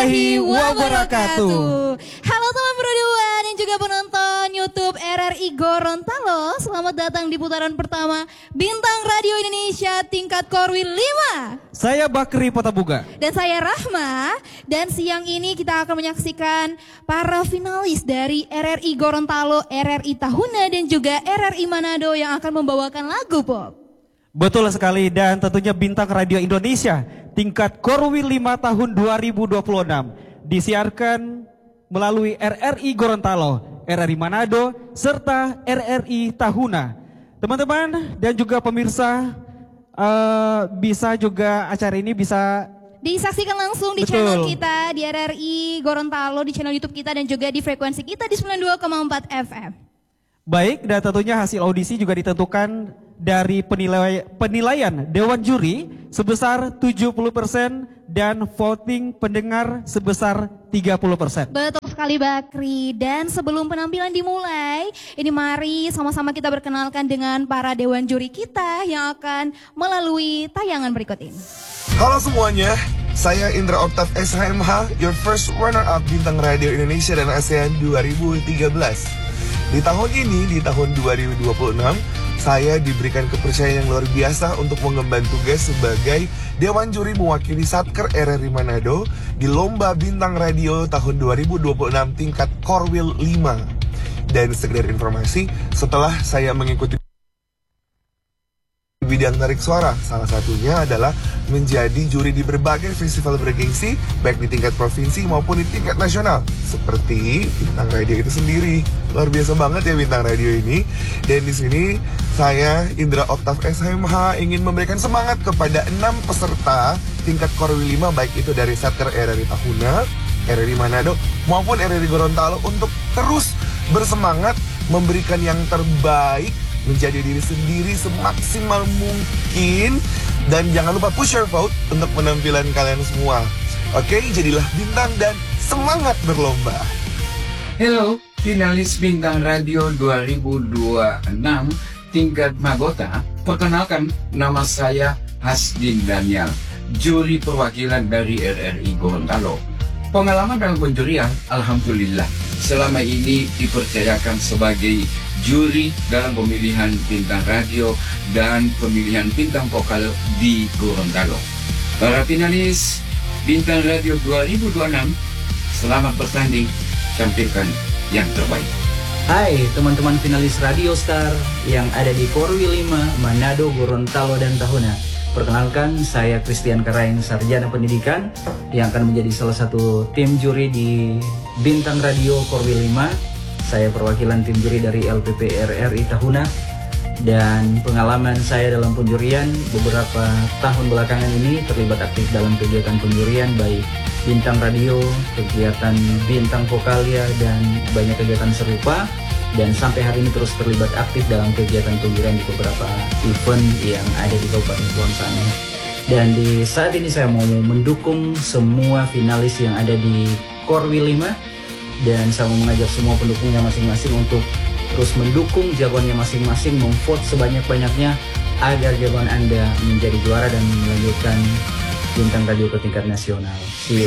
warahmatullahi wabarakatuh. Halo teman berdua dan juga penonton YouTube RRI Gorontalo. Selamat datang di putaran pertama Bintang Radio Indonesia tingkat Korwil 5. Saya Bakri Potabuga. Dan saya Rahma. Dan siang ini kita akan menyaksikan para finalis dari RRI Gorontalo, RRI Tahuna dan juga RRI Manado yang akan membawakan lagu pop. Betul sekali, dan tentunya Bintang Radio Indonesia tingkat Korwil 5 tahun 2026 disiarkan melalui RRI Gorontalo, RRI Manado, serta RRI Tahuna. Teman-teman dan juga pemirsa, bisa juga acara ini bisa disaksikan langsung di channel kita di RRI Gorontalo, di channel YouTube kita dan juga di frekuensi kita di 92,4 FM. Baik, dan tentunya hasil audisi juga ditentukan dari penilaian Dewan Juri sebesar 70% dan voting pendengar sebesar 30%. Betul sekali Bakri. Dan sebelum penampilan dimulai, ini mari sama-sama kita berkenalkan dengan para Dewan Juri kita yang akan melalui tayangan berikut ini. Halo semuanya, saya Indra Oktav SHMH, your first runner-up Bintang Radio Indonesia dan ASEAN 2013. Di tahun ini, di tahun 2026, saya diberikan kepercayaan yang luar biasa untuk mengemban tugas sebagai Dewan Juri mewakili Satker RRI Manado di Lomba Bintang Radio tahun 2026 tingkat Korwil 5. Dan sekedar informasi, setelah saya mengikuti bidang tarik suara, salah satunya adalah menjadi juri di berbagai festival bergengsi, baik di tingkat provinsi maupun di tingkat nasional, seperti Bintang Radio itu sendiri. Luar biasa banget ya Bintang Radio ini. Dan di sini saya Indra Oktav SHMH ingin memberikan semangat kepada 6 peserta tingkat Korwil 5, baik itu dari Satker RRI Tahuna, RRI Manado maupun RRI Gorontalo, untuk terus bersemangat memberikan yang terbaik, menjadi diri sendiri semaksimal mungkin, dan jangan lupa push your vote untuk penampilan kalian semua. Oke, jadilah bintang dan semangat berlomba. Hello, finalis Bintang Radio 2026 tingkat Magota. Perkenalkan, nama saya Hasdin Daniel, juri perwakilan dari RRI Gorontalo. Pengalaman dalam penjurian, alhamdulillah, selama ini dipercayakan sebagai juri dalam pemilihan bintang radio dan pemilihan bintang vokal di Gorontalo. Para finalis Bintang Radio 2026, selamat bertanding, tampilkan yang terbaik. Hai teman-teman finalis Radio Star yang ada di Korwil 5, Manado, Gorontalo, dan Tahuna. Perkenalkan, saya Christian Karain, sarjana pendidikan yang akan menjadi salah satu tim juri di Bintang Radio Korwil 5. Saya perwakilan tim juri dari LPP RRI Tahuna, dan pengalaman saya dalam penjurian beberapa tahun belakangan ini terlibat aktif dalam kegiatan penjurian, baik Bintang Radio, kegiatan Bintang Vokalia, dan banyak kegiatan serupa. Dan sampai hari ini terus terlibat aktif dalam kegiatan penjurian di beberapa event yang ada di Kabupaten Kulon Same. Dan di saat ini saya mau mendukung semua finalis yang ada di Korwil 5, dan saya mau mengajak semua pendukungnya masing-masing untuk terus mendukung jagoannya masing-masing, memvote sebanyak-banyaknya agar jagoan Anda menjadi juara dan melanjutkan Bintang Radio ke tingkat nasional. See you.